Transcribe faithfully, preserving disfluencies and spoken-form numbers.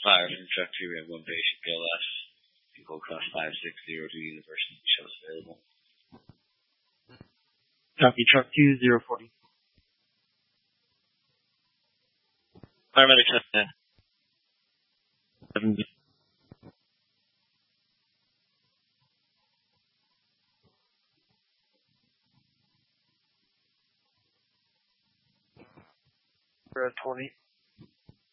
Fire from truck two, we have one patient, P L S. Vehicle class five six zero two, the person shows available. Copy, truck two, zero forty. Paramedics at ten. Seven. We're at twenty.